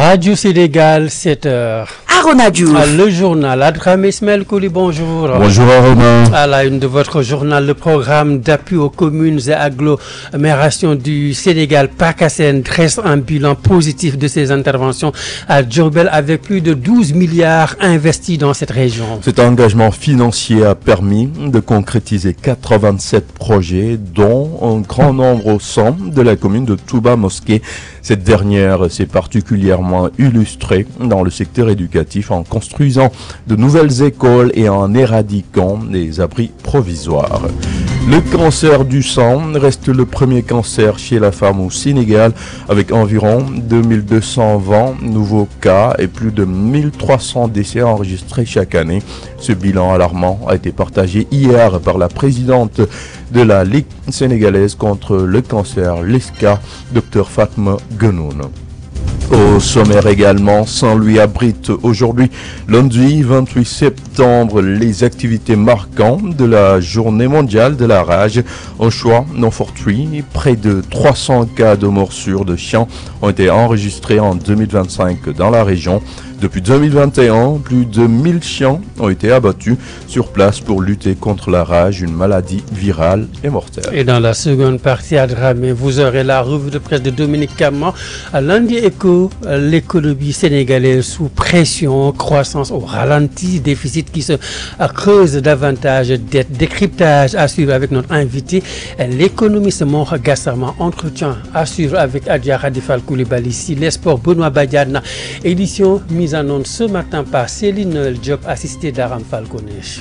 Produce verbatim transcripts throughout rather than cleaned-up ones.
Radio Sénégal, sept heures. Arona Diouf. Le journal, Adramé Ismaël Kouli, bonjour. Bonjour Arona. À la une de votre journal, le programme d'appui aux communes et agglomérations du Sénégal, PACASEN, dresse un bilan positif de ses interventions à Diourbel avec plus de douze milliards investis dans cette région. Cet engagement financier a permis de concrétiser quatre-vingt-sept projets, dont un grand nombre au sein de la commune de Touba Mosquée. Cette dernière s'est particulièrement illustrée dans le secteur éducatif en construisant de nouvelles écoles et en éradiquant des abris provisoires. Le cancer du sang reste le premier cancer chez la femme au Sénégal avec environ deux mille deux cent vingt nouveaux cas et plus de mille trois cents décès enregistrés chaque année. Ce bilan alarmant a été partagé hier par la présidente de la Ligue sénégalaise contre le cancer, l'I S C A, Dr Fatma Guenoune. Au sommaire également, Saint-Louis abrite aujourd'hui, lundi vingt-huit septembre, les activités marquantes de la journée mondiale de la rage. Un choix non fortuit, près de trois cents cas de morsures de chiens ont été enregistrés en deux mille vingt-cinq dans la région. Depuis deux mille vingt et un, plus de mille chiens ont été abattus sur place pour lutter contre la rage, une maladie virale et mortelle. Et dans la seconde partie, Adramé, vous aurez la revue de presse de Dominique Caman. À lundi écho, l'économie sénégalaise sous pression, croissance au ralenti, déficit qui se creuse davantage, dette, décryptage à suivre avec notre invité, l'économiste Mor Gassama, entretien à suivre avec Adja Radifal Koulibaly, ici, les sports Benoît Badiana, édition mise en onde ce matin par Céline Noël Diop, assistée d'Aram Falconesh.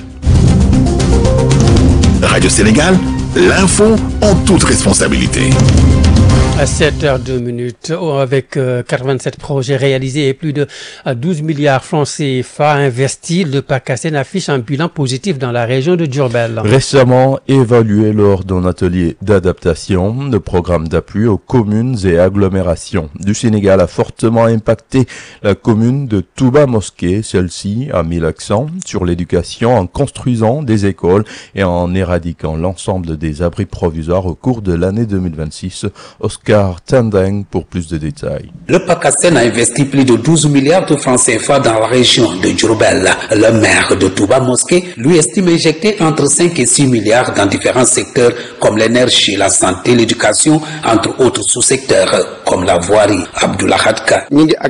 Radio Sénégal, l'info en toute responsabilité. À sept heures deux minutes, avec euh, quatre-vingt-sept projets réalisés et plus de euh, douze milliards francs C F A investis, le PACASEN affiche un bilan positif dans la région de Diourbel. Récemment évalué lors d'un atelier d'adaptation, le programme d'appui aux communes et agglomérations du Sénégal a fortement impacté la commune de Touba Mosquée. Celle-ci a mis l'accent sur l'éducation en construisant des écoles et en éradiquant l'ensemble des abris provisoires au cours de l'année deux mille vingt-six. Oscar Tendeng pour plus de détails. Le PACASEN a investi plus de douze milliards de francs C F A dans la région de Diourbel. Le maire de Touba Mosquée lui estime injecter entre cinq et six milliards dans différents secteurs comme l'énergie, la santé, l'éducation, entre autres sous-secteurs comme la voirie. Abdullah Hadka.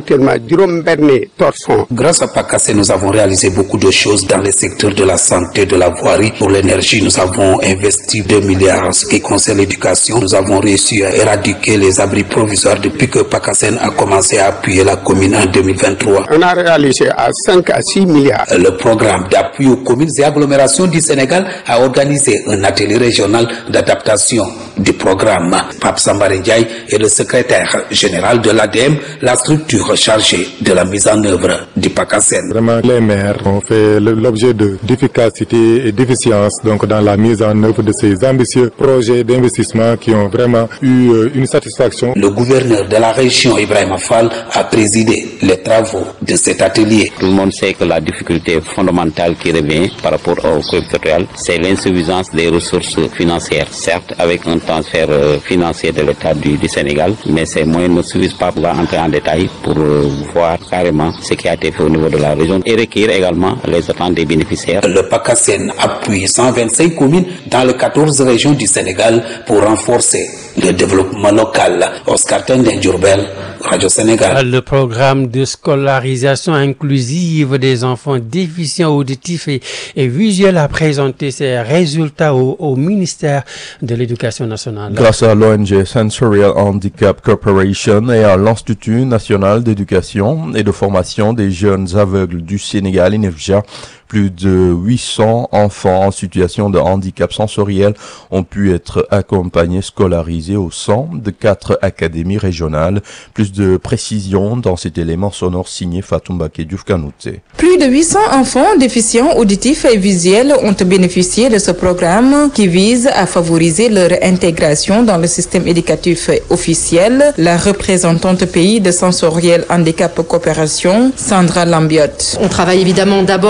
Grâce à PACASEN, nous avons réalisé beaucoup de choses dans les secteurs de la santé, de la voirie. Pour l'énergie, nous avons investi deux milliards. En ce qui concerne l'éducation, nous avons réussi à éradiquer les abris provisoires depuis que PACASEN a commencé à appuyer la commune en deux mille vingt-trois. On a réalisé à cinq à six milliards. Le programme d'appui aux communes et agglomérations du Sénégal a organisé un atelier régional d'adaptation du programme. Pape Sambare Ndiaye est le secrétaire général de l'A D M, la structure chargée de la mise en œuvre du PACASEN. Vraiment, les maires ont fait l'objet de d'efficacité et d'efficience donc dans la mise en œuvre de ces ambitieux projets d'investissement qui ont vraiment eu une satisfaction. Le gouverneur de la région, Ibrahima Fall, a présidé les travaux de cet atelier. Tout le monde sait que la difficulté fondamentale qui revient par rapport au territorial, c'est l'insuffisance des ressources financières. Certes, avec un transfert financier de l'État du, du Sénégal, mais ces moyens ne suffisent pas pour entrer en détail pour euh, voir carrément ce qui a été fait au niveau de la région et recueillir également les attentes des bénéficiaires. Le PACASEN appuie cent vingt-cinq communes dans les quatorze régions du Sénégal pour renforcer le développement local. Oscar Tendeng, Diourbel, Radio Sénégal. Le programme de scolarisation inclusive des enfants déficients auditifs et, et visuels a présenté ses résultats au, au ministère de l'Éducation nationale. Grâce à l'O N G Sensorial Handicap Corporation et à l'Institut national d'éducation et de formation des jeunes aveugles du Sénégal, I N E F J A, plus de huit cents enfants en situation de handicap sensoriel ont pu être accompagnés, scolarisés au sein de quatre académies régionales. Plus de précision dans cet élément sonore signé Fatoumbaké Diouf Kanouté. Plus de huit cents enfants déficients auditifs et visuels ont bénéficié de ce programme qui vise à favoriser leur intégration dans le système éducatif officiel. La représentante pays de Sensoriel Handicap Coopération, Sandra Lambiot. On travaille évidemment d'abord en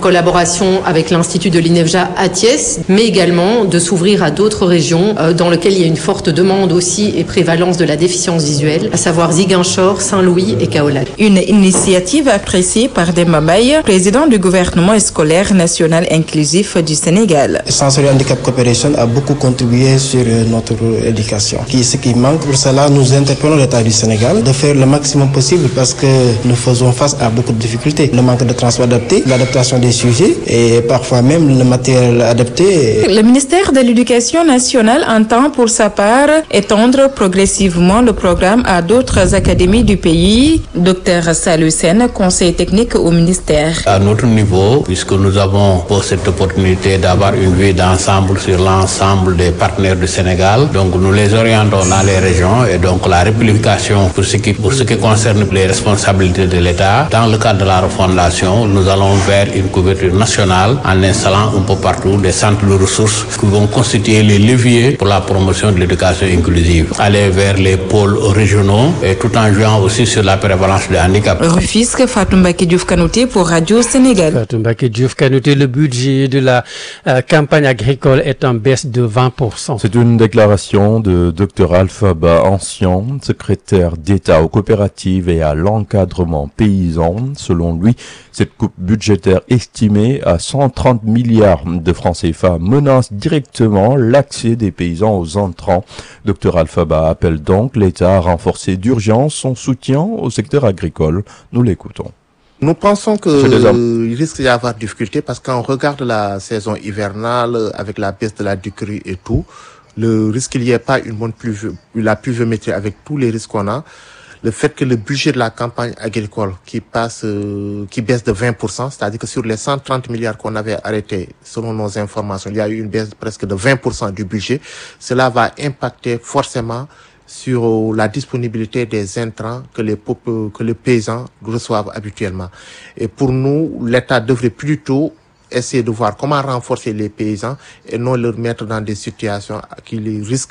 collaboration avec l'Institut de l'INEFJA à Thiès, mais également de s'ouvrir à d'autres régions euh, dans lesquelles il y a une forte demande aussi et prévalence de la déficience visuelle, à savoir Ziguinchor, Saint-Louis et Kaolack. Une initiative appréciée par Demba Mbaye, président du gouvernement scolaire national inclusif du Sénégal. Sensory Handicap Cooperation a beaucoup contribué sur notre éducation. Ce qui manque, pour cela, nous interpellons l'État du Sénégal de faire le maximum possible parce que nous faisons face à beaucoup de difficultés. Le manque de transport adapté, l'adaptation des sujets et parfois même le matériel adapté. Le ministère de l'Éducation nationale entend pour sa part étendre progressivement le programme à d'autres académies du pays. Docteur Salou Sen, conseiller technique au ministère. À notre niveau, puisque nous avons pour cette opportunité d'avoir une vue d'ensemble sur l'ensemble des partenaires du Sénégal, donc nous les orientons dans les régions et donc la réplication pour ce qui, pour ce qui concerne les responsabilités de l'État. Dans le cadre de la refondation, nous allons vers une couverture nationale en installant un peu partout des centres de ressources qui vont constituer les leviers pour la promotion de l'éducation inclusive. Aller vers les pôles régionaux et tout en jouant aussi sur la prévalence du handicap. Rufisque, Fatou Mbacké Diouf Kanouté pour Radio Sénégal. Fatou Mbacké Diouf Kanouté, le budget de la euh, campagne agricole est en baisse de vingt pour cent. C'est une déclaration de Docteur Alpha Ba, ancien secrétaire d'État aux coopératives et à l'encadrement paysan. Selon lui, cette coupe budgétaire estimée à cent trente milliards de francs C F A menace directement l'accès des paysans aux intrants. Docteur Alpha Ba appelle donc l'État à renforcer d'urgence son soutien au secteur agricole. Nous l'écoutons. Nous pensons qu'il risque d'y avoir difficulté parce qu'on regarde la saison hivernale avec la baisse de la ducrue et tout, le risque qu'il n'y ait pas une bonne pluvie, la pluviométrie avec tous les risques qu'on a, le fait que le budget de la campagne agricole qui passe, euh, qui baisse de vingt pour cent, c'est-à-dire que sur les cent trente milliards qu'on avait arrêtés, selon nos informations, il y a eu une baisse presque de vingt pour cent du budget. Cela va impacter forcément sur la disponibilité des intrants que les que les paysans reçoivent habituellement. Et pour nous, l'État devrait plutôt essayer de voir comment renforcer les paysans et non leur mettre dans des situations qui risquent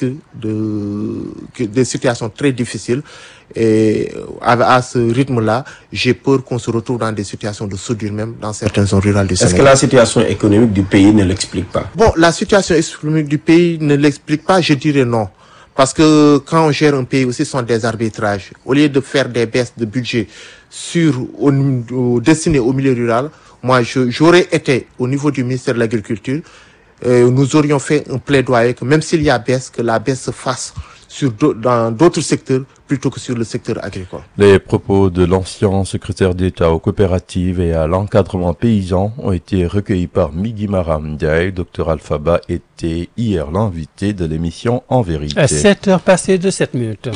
de des situations très difficiles. Et à ce rythme-là, j'ai peur qu'on se retrouve dans des situations de soudure même dans certaines zones rurales du Sénégal. Est-ce que la situation économique du pays ne l'explique pas? Bon, la situation économique du pays ne l'explique pas, je dirais non. Parce que quand on gère un pays aussi, ce sont des arbitrages. Au lieu de faire des baisses de budget sur au, au, destinées au milieu rural, moi, je, j'aurais été au niveau du ministère de l'Agriculture, euh, nous aurions fait un plaidoyer que même s'il y a baisse, que la baisse se fasse sur dans d'autres secteurs plutôt que sur le secteur agricole. Les propos de l'ancien secrétaire d'État aux coopératives et à l'encadrement paysan ont été recueillis par Migui Maram Ndiaye. Docteur Alpha Ba était hier l'invité de l'émission En Vérité. À sept heures passées de sept minutes.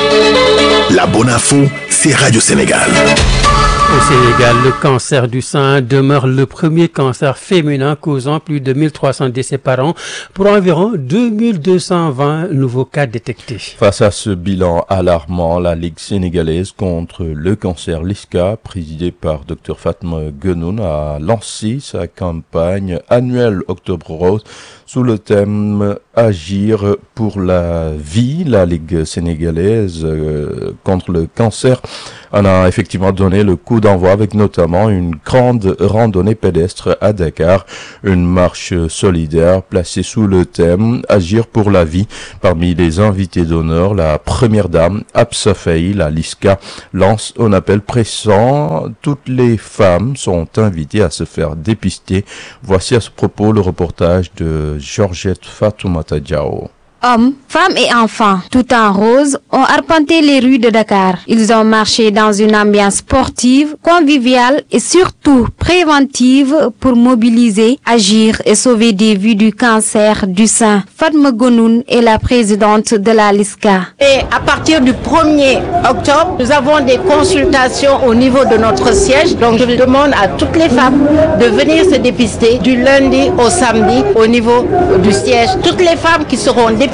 La bonne info, c'est Radio Sénégal. Au Sénégal, le cancer du sein demeure le premier cancer féminin causant plus de mille trois cents décès par an pour environ deux mille deux cent vingt nouveaux cas détectés. Face à ce bilan alarmant, la Ligue sénégalaise contre le cancer LISCA, présidée par Docteur Fatma Guenoune, a lancé sa campagne annuelle Octobre Rose sous le thème Agir pour la vie. La Ligue sénégalaise euh, contre le cancer en a effectivement donné le coup d'envoi avec notamment une grande randonnée pédestre à Dakar, une marche solidaire placée sous le thème Agir pour la vie. Parmi les invités d'honneur, la première dame Absa Faye, la LISCA, lance un appel pressant. Toutes les femmes sont invitées à se faire dépister. Voici à ce propos le reportage de Georgette Fatoumata Diao. Hommes, femmes et enfants, tout en rose, ont arpenté les rues de Dakar. Ils ont marché dans une ambiance sportive, conviviale et surtout préventive pour mobiliser, agir et sauver des vies du cancer du sein. Fatma Guenoune est la présidente de la LISCA. Et à partir du premier octobre, nous avons des consultations au niveau de notre siège. Donc je demande à toutes les femmes de venir se dépister du lundi au samedi au niveau du siège. Toutes les femmes qui seront dépistées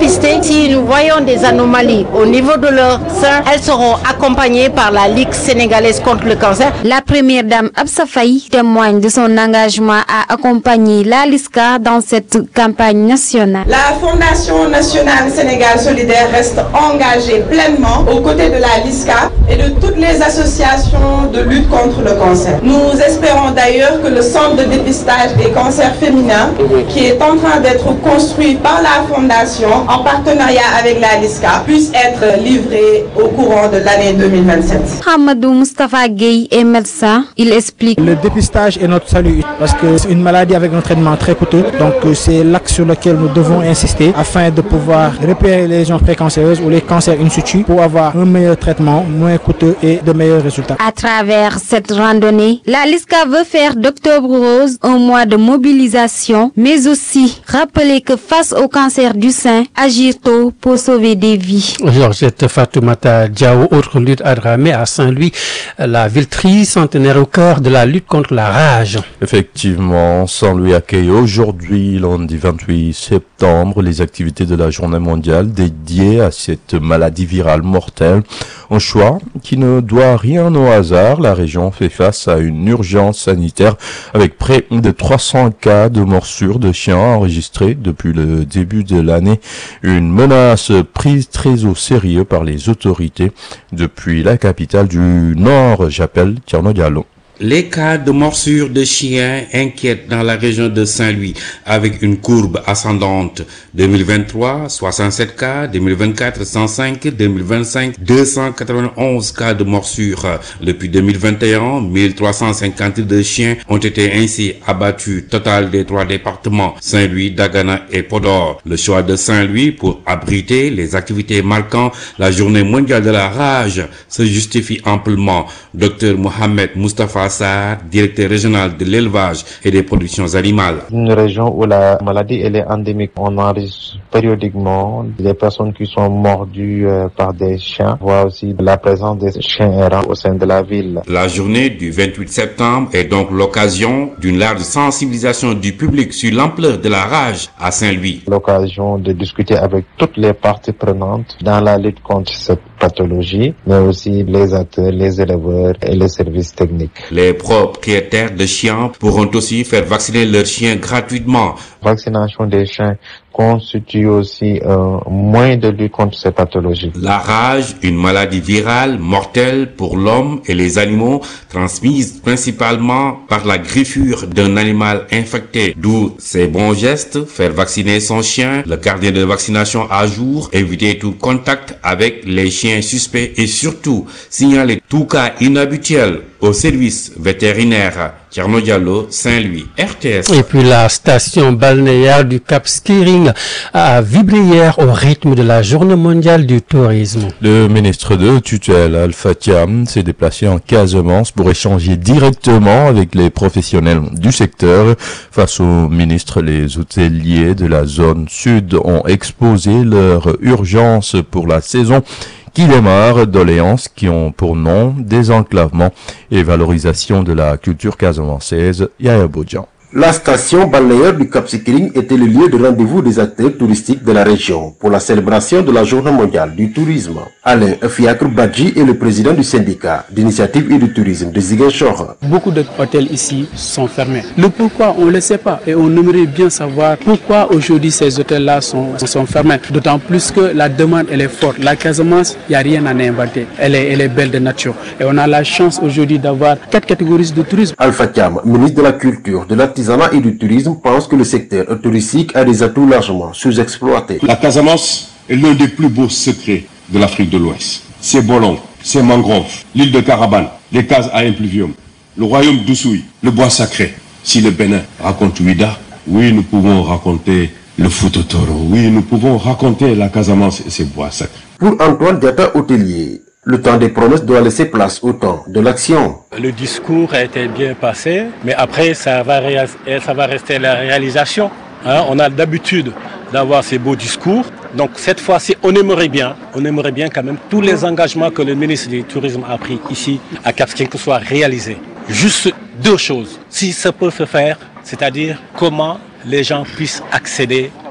dépistées. Si nous voyons des anomalies au niveau de leur sein, elles seront accompagnées par la Ligue sénégalaise contre le cancer. La première dame Absa Faye témoigne de son engagement à accompagner la LISCA dans cette campagne nationale. La Fondation nationale Sénégal solidaire reste engagée pleinement aux côtés de la LISCA et de toutes les associations de lutte contre le cancer. Nous espérons d'ailleurs que le centre de dépistage des cancers féminins, qui est en train d'être construit par la Fondation en partenariat avec la LISCA, puisse être livré au courant de l'année deux mille vingt-sept. Hamadou Moustapha Gueye est médecin. Il explique. Le dépistage est notre salut parce que c'est une maladie avec un traitement très coûteux. Donc c'est l'axe sur lequel nous devons insister afin de pouvoir repérer les lésions précancéreuses ou les cancers in situ pour avoir un meilleur traitement, moins coûteux et de meilleurs résultats. À travers cette randonnée, la LISCA veut faire d'Octobre Rose un mois de mobilisation, mais aussi rappeler que face au cancer du sein, agir tôt pour sauver des vies. Georgette Fatoumata Diao, autre lutte à Dramé à Saint-Louis, la Villetrie, centenaire au cœur de la lutte contre la rage. Effectivement, Saint-Louis accueille aujourd'hui, lundi vingt-huit septembre, les activités de la journée mondiale dédiée à cette maladie virale mortelle. Un choix qui ne doit rien au hasard. La région fait face à une urgence sanitaire avec près de trois cents cas de morsures de chiens enregistrés depuis le début de l'année. Une menace prise très au sérieux par les autorités depuis la capitale du Nord, j'appelle Thierno Diallo. Les cas de morsures de chiens inquiètent dans la région de Saint-Louis avec une courbe ascendante. deux mille vingt-trois, soixante-sept cas, deux mille vingt-quatre, cent cinq, deux mille vingt-cinq, deux cent quatre-vingt-onze cas de morsures. Depuis deux mille vingt et un, mille trois cent cinquante-deux chiens ont été ainsi abattus. Total des trois départements, Saint-Louis, Dagana et Podor. Le choix de Saint-Louis pour abriter les activités marquant la journée mondiale de la rage se justifie amplement. Docteur Mohamed Moustapha Sarr, directeur régional de l'élevage et des productions animales. Une région où la maladie elle est endémique. On enregistre périodiquement des personnes qui sont mordues euh, par des chiens. On voit aussi la présence des chiens errants au sein de la ville. La journée du vingt-huit septembre est donc l'occasion d'une large sensibilisation du public sur l'ampleur de la rage à Saint-Louis. L'occasion de discuter avec toutes les parties prenantes dans la lutte contre cette pathologie, mais aussi les acteurs, les éleveurs et les services techniques. Les propriétaires de chiens pourront aussi faire vacciner leurs chiens gratuitement. Vaccination des chiens constitue aussi un moyen de lutte contre ces pathologies. La rage, une maladie virale mortelle pour l'homme et les animaux, transmise principalement par la griffure d'un animal infecté. D'où ces bons gestes, faire vacciner son chien, le carnet de vaccination à jour, éviter tout contact avec les chiens suspects et surtout signaler tout cas inhabituel au service vétérinaire. Thierno Diallo, Saint-Louis, R T S. Et puis la station balnéaire du Cap Skirring a vibré hier au rythme de la journée mondiale du tourisme. Le ministre de tutelle, Alpha Thiam, s'est déplacé en Casamance pour échanger directement avec les professionnels du secteur. Face au ministre, les hôteliers de la zone sud ont exposé leur urgence pour la saison qui démarre, doléances qui ont pour nom désenclavement et valorisation de la culture casamançaise. Yaya Bodjan. La station balnéaire du Cap Skirring était le lieu de rendez-vous des acteurs touristiques de la région pour la célébration de la journée mondiale du tourisme. Alain Fiacre Badji est le président du syndicat d'initiative et du tourisme de Ziguinchor. Beaucoup d'hôtels ici sont fermés. Le pourquoi, on ne le sait pas et on aimerait bien savoir pourquoi aujourd'hui ces hôtels-là sont, sont fermés. D'autant plus que la demande elle est forte. La Casamance, il n'y a rien à inventer. Elle est, elle est belle de nature. Et on a la chance aujourd'hui d'avoir quatre catégories de tourisme. Alpha Thiam, ministre de la Culture, de l'artisanat et du tourisme, pense que le secteur touristique a des atouts largement sous-exploités. La Casamance est l'un des plus beaux secrets de l'Afrique de l'Ouest. Ses bolons, ses mangroves, l'île de Carabane, les cases à impluvium, le royaume d'Oussouy, le bois sacré. Si le Bénin raconte Ouida, oui, nous pouvons raconter le Fouto-Toro, oui, nous pouvons raconter la Casamance et ses bois sacrés. Pour Antoine Diata, hôtelier, le temps des promesses doit laisser place au temps de l'action. Le discours a été bien passé, mais après, ça va, ça va rester la réalisation. Hein, on a l'habitude d'avoir ces beaux discours. Donc cette fois-ci, on aimerait bien, on aimerait bien quand même tous les engagements que le ministre du Tourisme a pris ici à Cap Skirring soient réalisés. Juste deux choses. Si ça peut se faire, c'est-à-dire comment les gens puissent accéder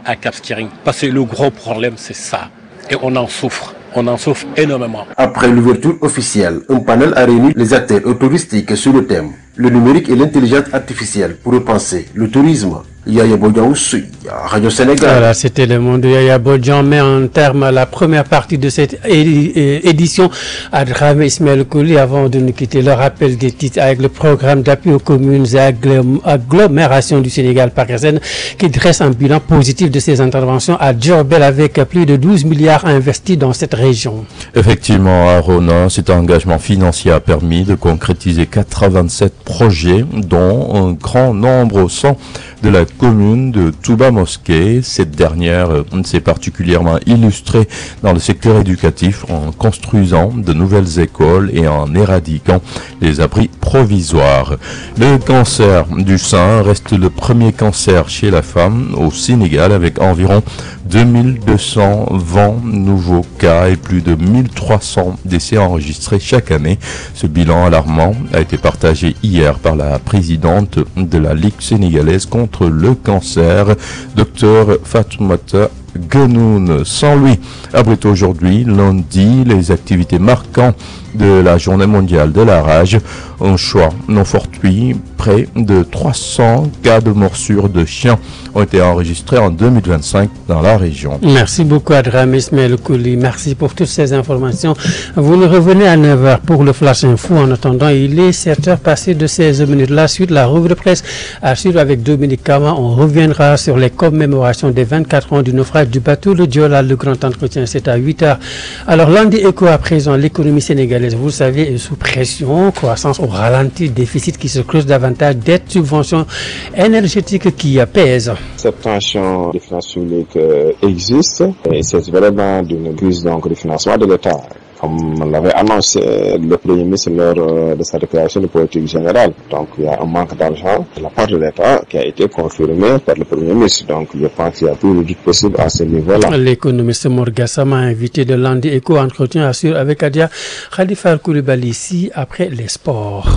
à Cap Skirring. Parce que le gros problème, c'est ça. Et on en souffre. On en souffre énormément. Après l'ouverture officielle, un panel a réuni les acteurs touristiques sur le thème le numérique et l'intelligence artificielle pour repenser le tourisme. Yaya Bodjan, Radio Sénégal. Voilà, c'était le monde de Yaya Bodjan, mais en terme à la première partie de cette édition, Adramé Ismaël Kouli, avant de nous quitter, le rappel des titres avec le programme d'appui aux communes et agglomérations du Sénégal Parisien qui dresse un bilan positif de ses interventions à Diourbel avec plus de douze milliards investis dans cette région. Effectivement, Arona, cet engagement financier a permis de concrétiser quatre-vingt-sept projets, dont un grand nombre au sein de la commune de Touba Mosquée. Cette dernière s'est particulièrement illustrée dans le secteur éducatif en construisant de nouvelles écoles et en éradiquant les abris provisoires. Le cancer du sein reste le premier cancer chez la femme au Sénégal avec environ deux mille deux cent vingt nouveaux cas et plus de mille trois cents décès enregistrés chaque année. Ce bilan alarmant a été partagé hier par la présidente de la Ligue sénégalaise contre le cancer, Docteur Fatoumata Guenoun. Sans lui, abrite aujourd'hui, lundi, les activités marquantes de la journée mondiale de la rage. Un choix non fortuit, près de trois cents cas de morsures de chiens ont été enregistrés en deux mille vingt-cinq dans la région. Merci beaucoup Adram Ismaël Kouli, merci pour toutes ces informations. Vous nous revenez à neuf heures pour le Flash Info. En attendant, il est sept heures passées de seize minutes. La suite, la revue de presse à suivre avec Dominique Kama. On reviendra sur les commémorations des vingt-quatre ans du naufrage du bateau le Diola. Le grand entretien, c'est à huit heures. Alors, lundi écho à présent, l'économie sénégalaise, vous le savez, est sous pression, croissance au ralenti, déficit qui se creuse davantage, dette, subventions énergétiques qui pèsent. Cette tension des finances publiques euh, existe et c'est vraiment d'une crise donc de financement de l'État. Comme l'avait annoncé le Premier ministre lors euh, de sa déclaration de politique générale. Donc il y a un manque d'argent de la part de l'État qui a été confirmé par le Premier ministre. Donc je pense qu'il y a tout le doute possible à ce niveau-là. L'économiste Morgassama, invité de Lundi Éco, entretien assure avec Adia Khalifa Koulibaly ici après les sports.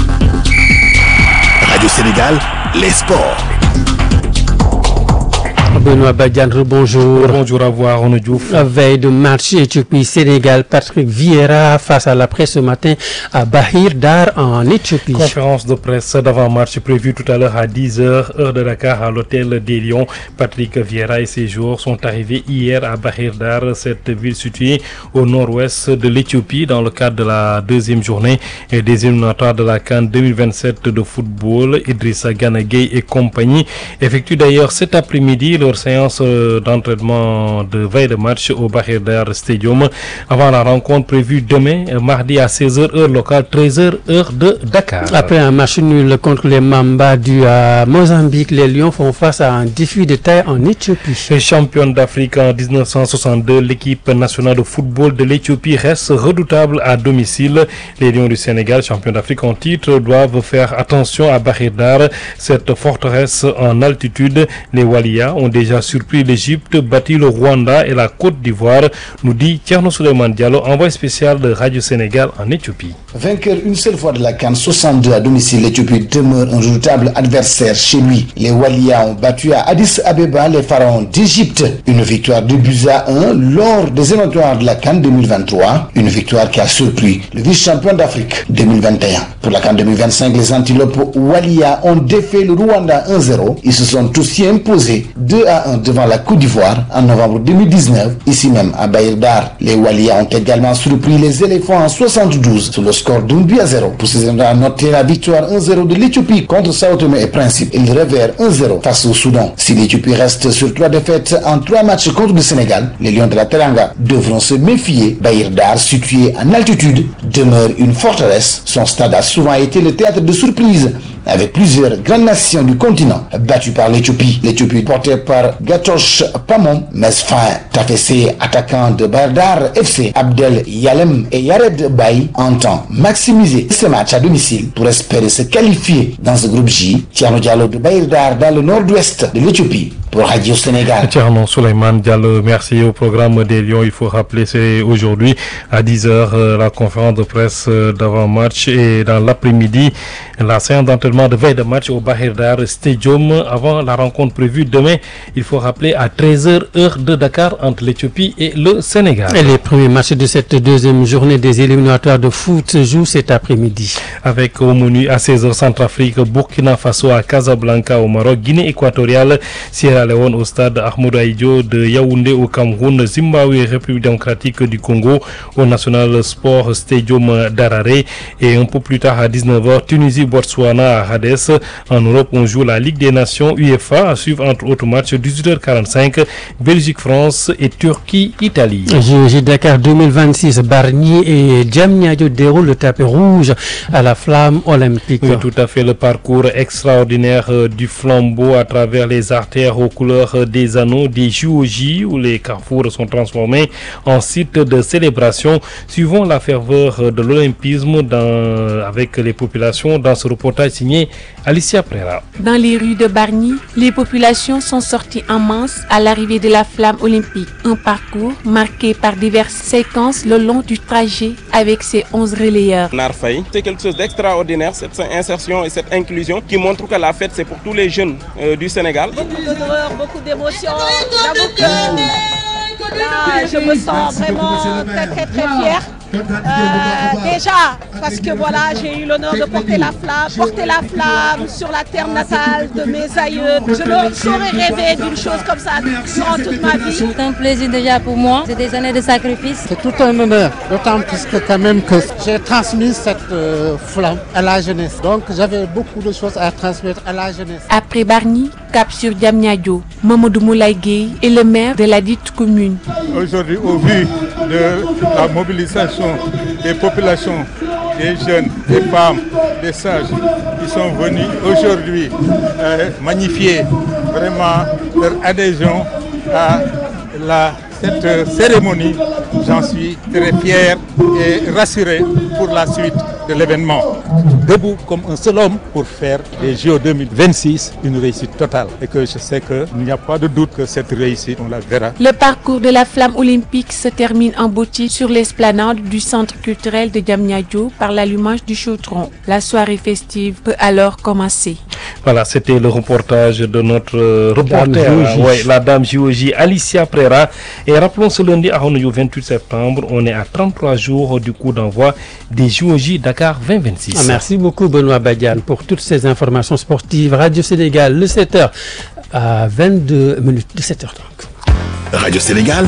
Radio Sénégal, les sports. Benoît Badiane, bonjour. Bonjour à vous, Arnaud Diouf. La veille de match Éthiopie-Sénégal, Patrick Vieira face à la presse ce matin à Bahir Dar en Éthiopie. Conférence de presse d'avant-match prévue tout à l'heure à dix heures, heure de Dakar, à l'hôtel des Lions. Patrick Vieira et ses joueurs sont arrivés hier à Bahir Dar, cette ville située au nord-ouest de l'Éthiopie, dans le cadre de la deuxième journée et des éliminatoires de la CAN deux mille vingt-sept de football. Idrissa Gana Gueye et compagnie effectuent d'ailleurs cet après-midi leur séance d'entraînement de veille de match au Bahir Dar Stadium avant la rencontre prévue demain, mardi à seize heures heure locale, treize heures heure de Dakar. Après un match nul contre les Mamba du à Mozambique, les Lions font face à un défi de taille en Éthiopie. Championne d'Afrique en dix-neuf cent soixante-deux, l'équipe nationale de football de l'Éthiopie reste redoutable à domicile. Les Lions du Sénégal, champions d'Afrique en titre, doivent faire attention à Bahir Dar, cette forteresse en altitude. Les Walia ont déjà surpris l'Égypte, battu le Rwanda et la Côte d'Ivoire, nous dit Thierno Souleymane Diallo, envoyé spécial de Radio Sénégal en Éthiopie. Vainqueur une seule fois de la CAN soixante-deux à domicile, l'Éthiopie demeure un redoutable adversaire chez lui. Les Walia ont battu à Addis Abeba les pharaons d'Égypte. Une victoire de buts à un lors des éliminatoires de la CAN deux mille vingt-trois. Une victoire qui a surpris le vice-champion d'Afrique deux mille vingt et un. Pour la CAN deux mille vingt-cinq, les antilopes Walia ont défait le Rwanda un zéro. Ils se sont aussi imposés deux à un devant la Côte d'Ivoire en novembre deux mille dix-neuf, ici même à Bahir Dar. Les Walia ont également surpris les éléphants en soixante-douze sur le score d'un but à zéro. Pour ces éléphants, à noter la victoire un zéro de l'Éthiopie contre Sao Tomé et Principe et le revers un zéro face au Soudan. Si l'Éthiopie reste sur trois défaites en trois matchs contre le Sénégal, les Lions de la Teranga devront se méfier. Bahir Dar, situé en altitude, demeure une forteresse. Son stade a souvent été le théâtre de surprises avec plusieurs grandes nations du continent battues par l'Éthiopie. L'Éthiopie portée par Gatosh Pamon, Mesfin Tafessé, attaquant de Bahir Dar F C, Abdel Yalem et Yared Baye, entend maximiser ce match à domicile pour espérer se qualifier dans ce groupe J. Tiano Diallo de Bahir Dar dans le nord-ouest de l'Éthiopie pour Radio Sénégal. Tcherno Souleymane Diallo, merci. Au programme des Lions, il faut rappeler, c'est aujourd'hui à dix heures euh, la conférence de presse euh, d'avant-match et dans l'après-midi, la séance d'entraînement de veille de match au Bahir Dar Stadium avant la rencontre prévue demain. Il faut rappeler à treize heures heure de Dakar entre l'Éthiopie et le Sénégal. Et les premiers matchs de cette deuxième journée des éliminatoires de foot se jouent cet après-midi. Avec au menu à seize heures Centrafrique, Burkina Faso à Casablanca au Maroc, Guinée équatoriale, Sierra Leone au stade Ahmadou Ahidjo de Yaoundé au Cameroun, Zimbabwe, République démocratique du Congo au National Sport Stadium d'Harare et un peu plus tard à dix-neuf heures Tunisie Botswana à Hades. En Europe, on joue la Ligue des Nations U E F A à suivre entre autres matchs dix-huit heures quarante-cinq Belgique France et Turquie Italie. J O J Dakar deux mille vingt-six, Bargny et Diamniadio déroulent le tapis rouge à la flamme olympique. Oui, tout à fait, le parcours extraordinaire euh, du flambeau à travers les artères aux couleurs euh, des anneaux des J O J où les carrefours sont transformés en site de célébration. Suivons la ferveur euh, de l'olympisme dans, avec les populations dans ce reportage signé Alicia Prera. Dans les rues de Bargny, les populations sont sorties en masse à l'arrivée de la flamme olympique. Un parcours marqué par diverses séquences le long du trajet avec ses onze relayeurs. C'est quelque chose d'extraordinaire, cette insertion et cette inclusion qui montre que la fête c'est pour tous les jeunes euh, du Sénégal. Beaucoup d'honneur, beaucoup d'émotions. J'avoue que là, je me sens vraiment très très très fière. Euh, déjà parce que voilà, j'ai eu l'honneur de porter la flamme, porter la flamme sur la terre natale de mes aïeux. Je ne saurais rêver d'une chose comme ça durant toute ma vie. C'est un plaisir déjà pour moi, c'est des années de sacrifice. C'est tout un honneur, d'autant plus que quand même que j'ai transmis cette euh, flamme à la jeunesse. Donc j'avais beaucoup de choses à transmettre à la jeunesse. Après Bargny, cap sur Diamniadio, Mamadou Moulay Gueye est le maire de la dite commune. Aujourd'hui, au vu de la mobilisation des populations, des jeunes, des femmes, des sages qui sont venus aujourd'hui euh, magnifier vraiment leur adhésion à la, cette cérémonie, j'en suis très fier et rassuré pour la suite de l'événement. Debout comme un seul homme pour faire des J O deux mille vingt-six une réussite totale et que je sais qu'il n'y a pas de doute que cette réussite, on la verra. Le parcours de la flamme olympique se termine en beauté sur l'esplanade du centre culturel de Diamniadio par l'allumage du chaudron. La soirée festive peut alors commencer. Voilà, c'était le reportage de notre euh, reporter, euh, ouais, la dame J O J Alicia Prera. Et rappelons ce lundi à Honoyo vingt-huit septembre, on est à trente-trois jours du coup d'envoi des J O J Dakar vingt vingt-six. Ah, merci beaucoup Benoît Badiane pour toutes ces informations sportives. Radio Sénégal, le sept heures à vingt-deux minutes, de sept heures trente. Radio Sénégal.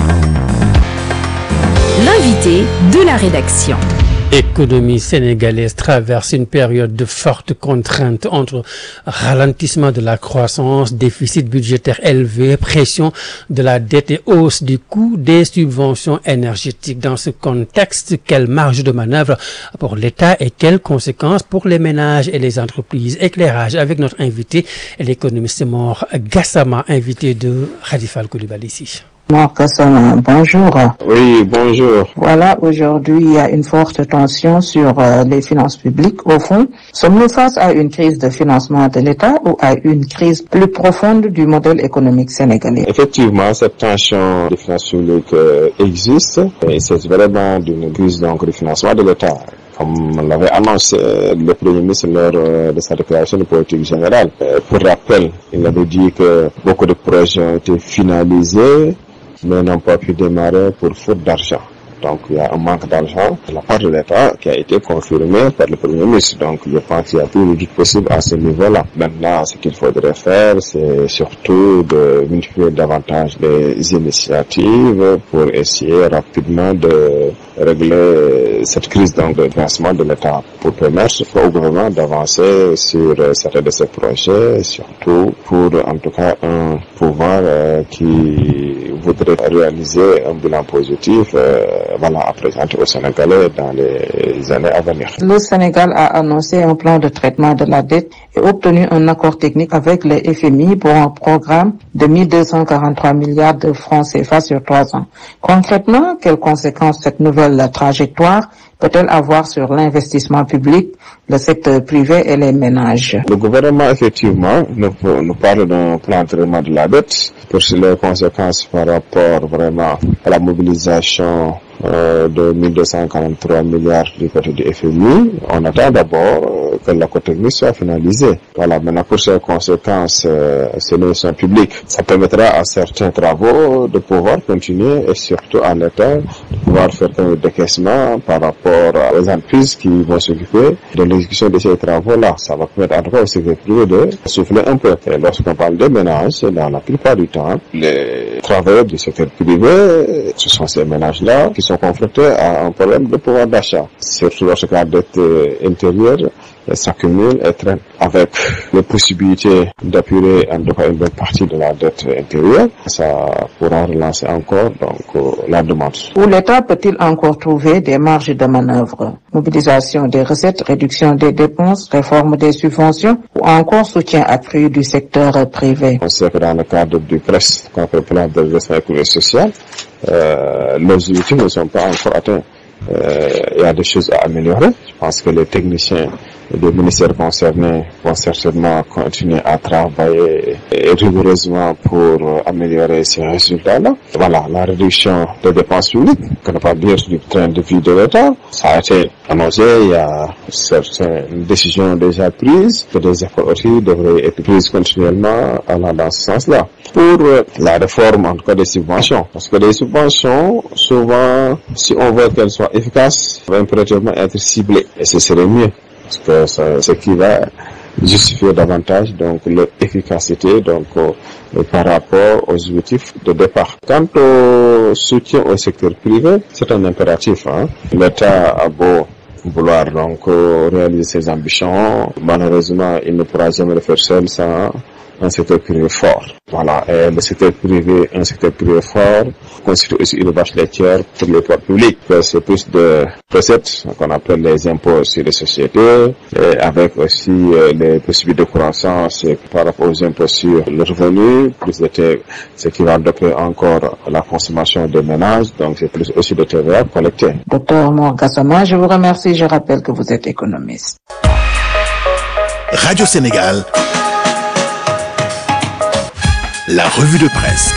L'invité de la rédaction. L'économie sénégalaise traverse une période de fortes contraintes entre ralentissement de la croissance, déficit budgétaire élevé, pression de la dette et hausse du coût des subventions énergétiques. Dans ce contexte, quelle marge de manœuvre pour l'État et quelles conséquences pour les ménages et les entreprises? Éclairage avec notre invité, l'économiste Mor Gassama, invité de Khalifa Koulibaly ici. Mor Gassama, bonjour. Oui, bonjour. Voilà, aujourd'hui, il y a une forte tension sur euh, les finances publiques. Au fond, sommes-nous face à une crise de financement de l'État ou à une crise plus profonde du modèle économique sénégalais? Effectivement, cette tension des finances publiques euh, existe et c'est vraiment d'une crise donc, de financement de l'État. Comme l'avait annoncé le Premier ministre lors de sa déclaration de politique générale. Pour rappel, il avait dit que beaucoup de projets ont été finalisés, mais n'ont pas pu démarrer pour faute d'argent. Donc il y a un manque d'argent de la part de l'État qui a été confirmé par le Premier ministre. Donc je pense qu'il y a tout le vite possible à ce niveau-là. Maintenant, ce qu'il faudrait faire, c'est surtout de multiplier davantage les initiatives pour essayer rapidement de régler cette crise donc, de financement de l'État pour permettre au gouvernement d'avancer sur certains de ces projets, surtout pour en tout cas un pouvoir euh, qui voudrait réaliser un bilan positif euh, voilà, à présenter aux Sénégalais dans les années à venir. Le Sénégal a annoncé un plan de traitement de la dette et obtenu un accord technique avec le F M I pour un programme de mille deux cent quarante-trois milliards de francs C F A sur trois ans. Concrètement, quelles conséquences cette nouvelle trajectoire peut-elle avoir sur l'investissement public, le secteur privé et les ménages? Le gouvernement, effectivement, nous, nous parle d'un plan de traitement de la dette pour les conséquences par rapport vraiment à la mobilisation euh, de mille deux cent quarante-trois milliards du côté du F M I. On attend d'abord euh, que l'accord technique soit finalisé. Voilà, maintenant pour ces conséquences euh, sur l'investissement public, ça permettra à certains travaux de pouvoir continuer et surtout en état de pouvoir faire un décaissement par rapport aux entreprises qui vont s'occuper de l'exécution de ces travaux-là. Ça va permettre en tout cas au secteur privé de souffler un peu. Et lorsqu'on parle des ménages, dans la plupart du temps, les travailleurs du secteur privé, ce sont ces ménages-là qui sont confrontés à un problème de pouvoir d'achat. Surtout lorsque la dette intérieure s'accumule et traîne avec les possibilités d'appuyer en tout cas une bonne partie de la dette intérieure. Ça pourra relancer encore donc euh, la demande. Où l'État peut-il encore trouver des marges de manœuvre? Mobilisation des recettes, réduction des dépenses, réforme des subventions ou encore soutien accru du secteur privé? On sait que dans le cadre du P R E S, qu'on appelle le plan de développement économique et social, euh, les objectifs ne sont pas encore atteints. Euh, il y a des choses à améliorer. Je pense que les techniciens des ministères concernés vont certainement continuer à travailler rigoureusement pour améliorer ces résultats-là. Voilà, la réduction des dépenses publiques, qu'on ne pas dire du train de vie de l'État, ça a été annoncé, il y a certaines décisions déjà prises, que des efforts aussi devraient être prises continuellement allant dans ce sens-là. Pour la réforme, en tout cas des subventions, parce que les subventions, souvent, si on veut qu'elles soient efficaces, vont impérativement être ciblées, et ce serait mieux. Parce que c'est ce qui va justifier davantage donc l'efficacité donc euh, par rapport aux objectifs de départ. Quant au soutien au secteur privé, c'est un impératif. Hein. L'État a beau vouloir donc euh, réaliser ses ambitions, malheureusement il ne pourra jamais le faire seul sans un secteur privé fort. Voilà, et le secteur privé, un secteur privé fort, constitue aussi une vache laitière pour les pouvoirs publics. C'est plus de recettes qu'on appelle les impôts sur les sociétés, et avec aussi euh, les possibilités de croissance par rapport aux impôts sur le revenu, plus de T V A, ce qui va doper encore la consommation des ménages, donc c'est plus aussi de T V A collecté. Docteur Mor Gassama, je vous remercie. Je rappelle que vous êtes économiste. Radio Sénégal, la revue de presse.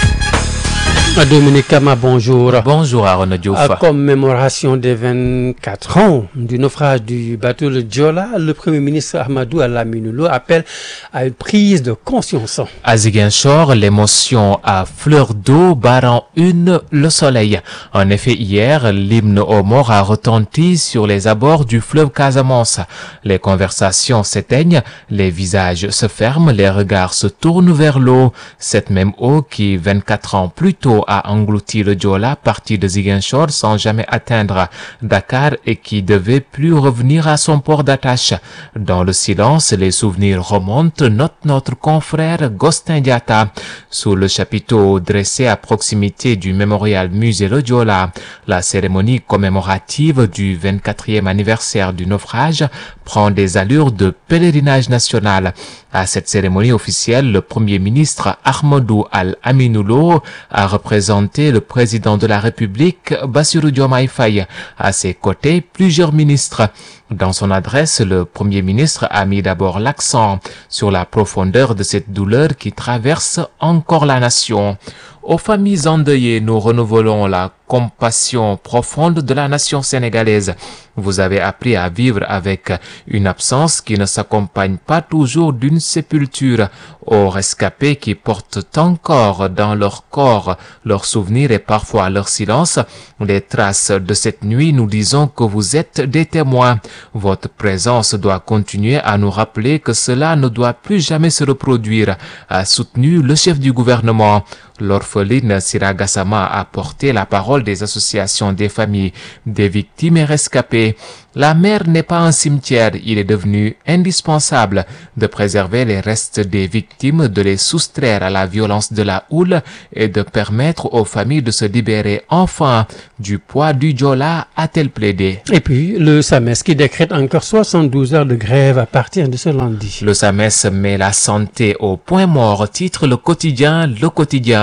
Dominique Kama, bonjour. Bonjour Arnaud Diouf. À commémoration des vingt-quatre ans du naufrage du bateau le Joola, le Premier ministre Ahmadou Lamine Loum appelle à une prise de conscience. À Ziguinchor, l'émotion à fleur d'eau barrant une le soleil. En effet, hier, l'hymne aux morts a retenti sur les abords du fleuve Casamance. Les conversations s'éteignent, les visages se ferment, les regards se tournent vers l'eau. Cette même eau qui, vingt-quatre ans plus tôt, a englouti le Joola, parti de Ziguinchor sans jamais atteindre Dakar et qui devait plus revenir à son port d'attache. Dans le silence, les souvenirs remontent, note notre confrère Gostin Diatta. Sous le chapiteau dressé à proximité du mémorial musée le Joola, la cérémonie commémorative du vingt-quatrième anniversaire du naufrage prend des allures de pèlerinage national. À cette cérémonie officielle, le Premier ministre Ahmadou Al-Aminou Lo a représenté le président de la République, Bassirou Diomaye Faye. À ses côtés, plusieurs ministres. Dans son adresse, le Premier ministre a mis d'abord l'accent sur la profondeur de cette douleur qui traverse encore la nation. Aux familles endeuillées, nous renouvelons la compassion profonde de la nation sénégalaise. Vous avez appris à vivre avec une absence qui ne s'accompagne pas toujours d'une sépulture. Aux rescapés qui portent encore dans leur corps leurs souvenirs et parfois leur silence les traces de cette nuit, nous disons que vous êtes des témoins. Votre présence doit continuer à nous rappeler que cela ne doit plus jamais se reproduire, a soutenu le chef du gouvernement. L'orpheline Sira Gassama a porté la parole des associations des familles des victimes et rescapés. La mer n'est pas un cimetière, il est devenu indispensable de préserver les restes des victimes, de les soustraire à la violence de la houle et de permettre aux familles de se libérer enfin du poids du Joola, a-t-elle plaidé. Et puis, le S A M E S qui décrète encore soixante-douze heures de grève à partir de ce lundi. Le S A M E S met la santé au point mort, titre le quotidien Le Quotidien.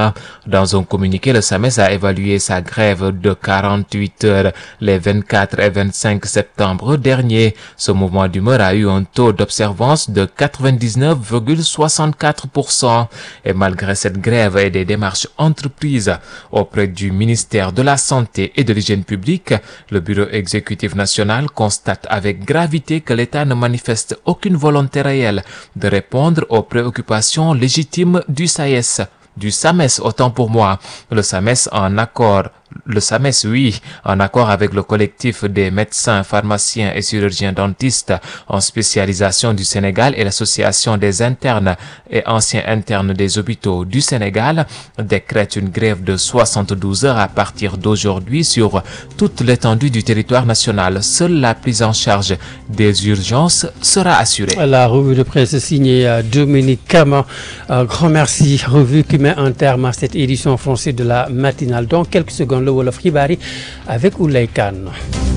Médina. Dans un communiqué, le SAMES a évalué sa grève de quarante-huit heures les vingt-quatre et vingt-cinq septembre dernier. Ce mouvement d'humeur a eu un taux d'observance de quatre-vingt-dix-neuf virgule soixante-quatre pour cent. Et malgré cette grève et des démarches entreprises auprès du ministère de la Santé et de l'Hygiène publique, le Bureau exécutif national constate avec gravité que l'État ne manifeste aucune volonté réelle de répondre aux préoccupations légitimes du S A E S, du SAMES, autant pour moi. Le SAMES en accord Le SAMES, oui, en accord avec le collectif des médecins, pharmaciens et chirurgiens dentistes en spécialisation du Sénégal et l'association des internes et anciens internes des hôpitaux du Sénégal, décrète une grève de soixante-douze heures à partir d'aujourd'hui sur toute l'étendue du territoire national. Seule la prise en charge des urgences sera assurée. La revue de presse signée Dominique Kama. Un grand merci. Revue qui met un terme à cette édition française de la matinale. Dans quelques secondes, le Wolof Xibaar yi avec Oulay Kane.